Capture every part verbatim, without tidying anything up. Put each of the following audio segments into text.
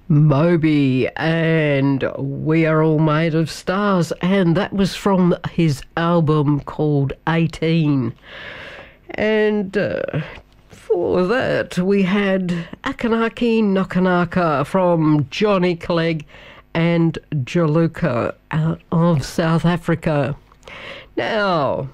Moby and We Are All Made of Stars, and that was from his album called eighteen. And uh, for that we had Akanaki Nokanaka from Johnny Clegg and Jaluka out of South Africa. Now,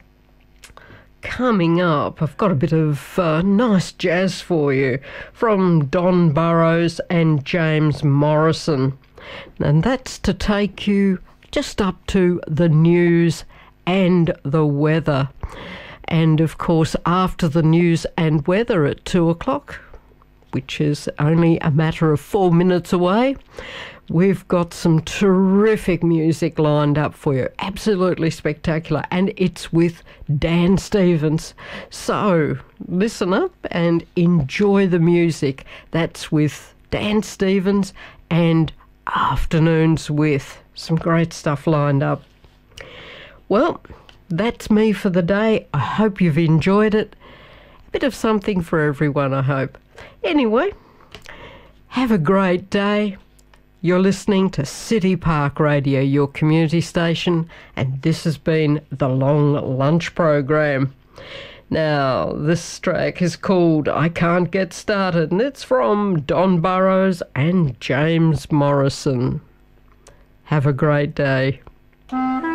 coming up, I've got a bit of uh, nice jazz for you from Don Burrows and James Morrison. And that's to take you just up to the news and the weather. And of course, after the news and weather at two o'clock, which is only a matter of four minutes away, we've got some terrific music lined up for you. Absolutely spectacular. And it's with Dan Stevens. So listen up and enjoy the music. That's with Dan Stevens and Afternoons with. Some great stuff lined up. Well, that's me for the day. I hope you've enjoyed it. A bit of something for everyone, I hope. Anyway, have a great day. You're listening to City Park Radio, your community station, and this has been the Long Lunch Program. Now, this track is called I Can't Get Started, and it's from Don Burrows and James Morrison. Have a great day.